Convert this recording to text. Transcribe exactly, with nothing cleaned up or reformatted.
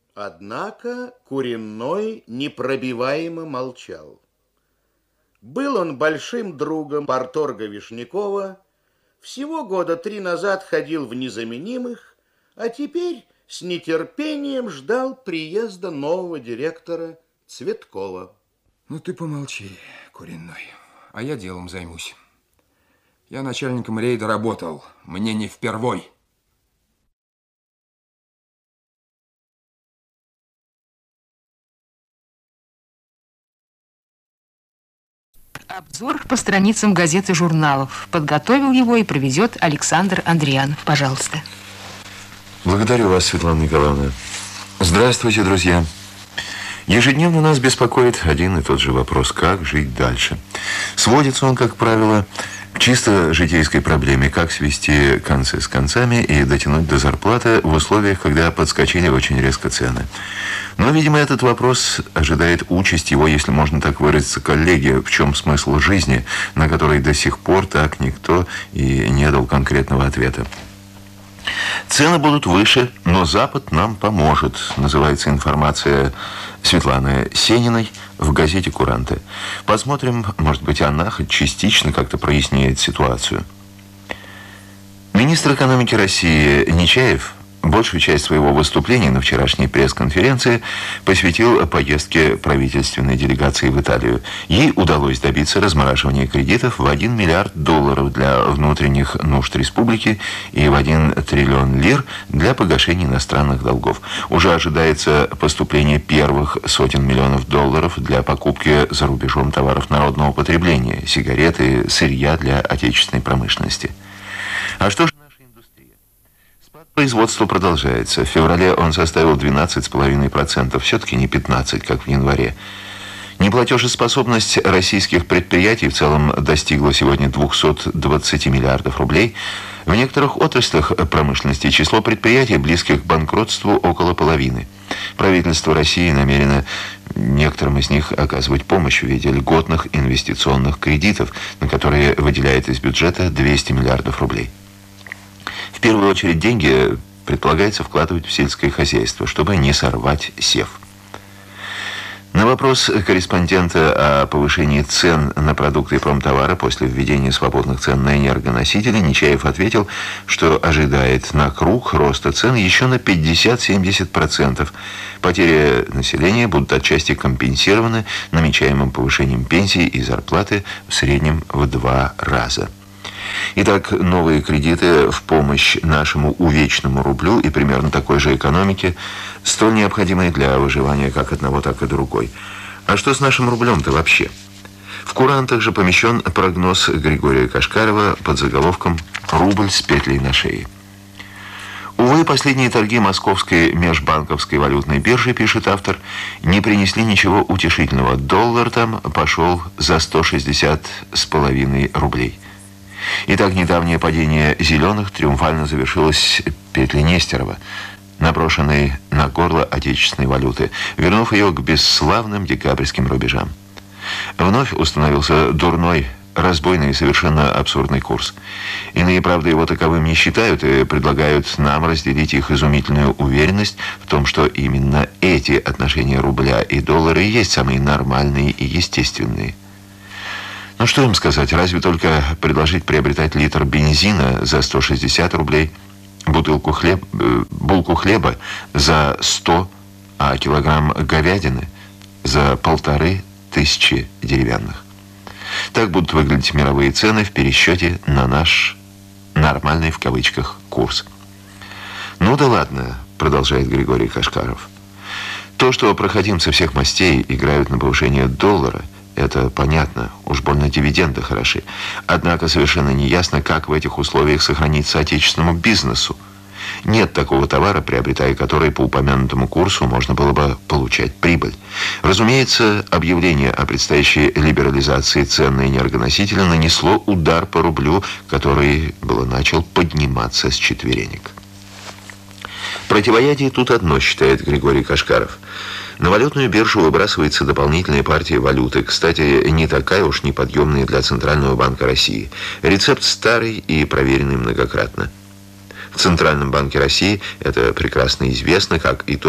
Однако Куриной непробиваемо молчал. Был он большим другом парторга Вишнякова, всего года три назад ходил в незаменимых, а теперь с нетерпением ждал приезда нового директора Цветкова. Ну ты помолчи, Куриной, а я делом займусь. Я начальником рейда работал, мне не впервой. Обзор по страницам газет и журналов. Подготовил его и проведет Александр Андрианов. Пожалуйста. Благодарю вас, Светлана Николаевна. Здравствуйте, друзья. Ежедневно нас беспокоит один и тот же вопрос: как жить дальше. Сводится он, как правило, к чисто житейской проблеме: как свести концы с концами и дотянуть до зарплаты в условиях, когда подскочили очень резко цены. Но, видимо, этот вопрос ожидает участь его, если можно так выразиться, коллеги: в чем смысл жизни, на который до сих пор так никто и не дал конкретного ответа. Цены будут выше, но Запад нам поможет, называется информация Светланы Сениной в газете «Куранты». Посмотрим, может быть, она хоть частично как-то проясняет ситуацию. Министр экономики России Нечаев большую часть своего выступления на вчерашней пресс-конференции посвятил поездке правительственной делегации в Италию. Ей удалось добиться размораживания кредитов в один миллиард долларов для внутренних нужд республики и в один триллион лир для погашения иностранных долгов. Уже ожидается поступление первых сотен миллионов долларов для покупки за рубежом товаров народного потребления, сигареты, сырья для отечественной промышленности. А что же производство продолжается. В феврале он составил двенадцать целых пять десятых процента, все-таки не пятнадцать, как в январе. Неплатежеспособность российских предприятий в целом достигла сегодня двухсот двадцати миллиардов рублей. В некоторых отраслях промышленности число предприятий, близких к банкротству, около половины. Правительство России намерено некоторым из них оказывать помощь в виде льготных инвестиционных кредитов, на которые выделяет из бюджета двести миллиардов рублей. В первую очередь деньги предполагается вкладывать в сельское хозяйство, чтобы не сорвать сев. На вопрос корреспондента о повышении цен на продукты и промтовары после введения свободных цен на энергоносители Нечаев ответил, что ожидает на круг роста цен еще на пятьдесят-семьдесят процентов. Потери населения будут отчасти компенсированы намечаемым повышением пенсий и зарплаты в среднем в два раза. Итак, новые кредиты в помощь нашему увечному рублю и примерно такой же экономике, столь необходимые для выживания как одного, так и другой. А что с нашим рублем-то вообще? В «Курантах» же помещен прогноз Григория Кашкарова под заголовком «Рубль с петлей на шее». Увы, последние торги Московской межбанковской валютной биржи, пишет автор, не принесли ничего утешительного. Доллар там пошел за сто шестьдесят с половиной рублей. Итак, недавнее падение «зеленых» триумфально завершилось петлей Нестерова, наброшенной на горло отечественной валюты, вернув ее к бесславным декабрьским рубежам. Вновь установился дурной, разбойный и совершенно абсурдный курс. Иные, правда, его таковым не считают и предлагают нам разделить их изумительную уверенность в том, что именно эти отношения рубля и доллара и есть самые нормальные и естественные. Ну что им сказать, разве только предложить приобретать литр бензина за сто шестьдесят рублей, бутылку хлеб, э, булку хлеба за сто, а килограмм говядины за полторы тысячи деревянных. Так будут выглядеть мировые цены в пересчете на наш «нормальный» в кавычках курс. Ну да ладно, продолжает Григорий Кашкаров. То, что проходимцы всех мастей играют на повышение доллара, это понятно, уж больно дивиденды хороши. Однако совершенно неясно, как в этих условиях сохраниться отечественному бизнесу. Нет такого товара, приобретая который по упомянутому курсу можно было бы получать прибыль. Разумеется, объявление о предстоящей либерализации цен на энергоносители нанесло удар по рублю, который было начал подниматься с четверенек. Противоядие тут одно, считает Григорий Кашкаров. На валютную биржу выбрасывается дополнительная партия валюты, кстати, не такая уж неподъемная для Центрального банка России. Рецепт старый и проверенный многократно. В Центральном банке России это прекрасно известно, как и то,